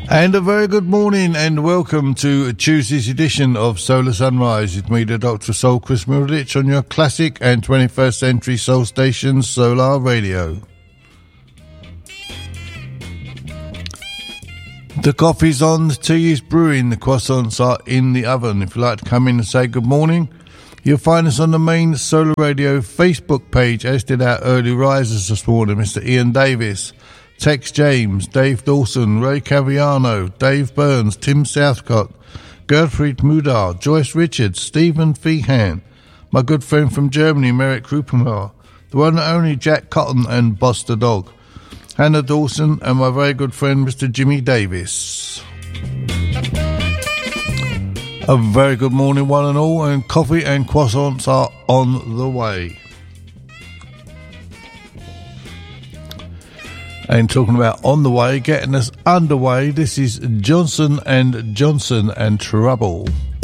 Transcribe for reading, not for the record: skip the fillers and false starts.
And a very good morning and welcome to Tuesday's edition of Solar Sunrise with me, the Dr. Soul, Chris Middleditch, on your classic and 21st century soul station, Solar Radio. The coffee's on, the tea is brewing, the croissants are in the oven. If you'd like to come in and say good morning, you'll find us on the main Solar Radio Facebook page, as did our early risers this morning, Mr. Ian Davis, Tex James, Dave Dawson, Ray Caviano, Dave Burns, Tim Southcott, Gertrude Mudar, Joyce Richards, Stephen Feehan, my good friend from Germany, Merrick Rupenmar, the one and only Jack Cotton and Boss the Dog, Hannah Dawson, and my very good friend Mr. Jimmy Davis. A very good morning one and all, and coffee and croissants are on the way. And talking about on the way, getting us underway, this is Johnson & Johnson and Trouble.